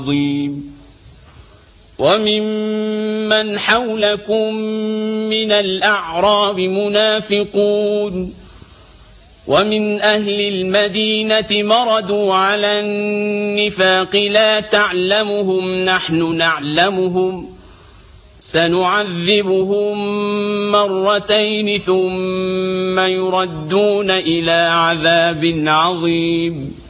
عظيم. وممن حولكم من الأعراب منافقون ومن أهل المدينة مردوا على النفاق لا تعلمهم نحن نعلمهم سنعذبهم مرتين ثم يردون إلى عذاب عظيم.